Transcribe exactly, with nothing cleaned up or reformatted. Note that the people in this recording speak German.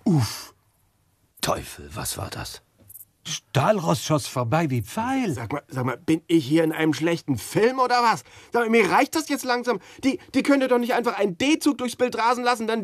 Uff. Teufel, was war das? Stahlrost schoss vorbei wie Pfeil. Sag mal, sag mal, bin ich hier in einem schlechten Film oder was? Sag mal, mir reicht das jetzt langsam. Die, die könnt ihr doch nicht einfach einen D-Zug durchs Bild rasen lassen, dann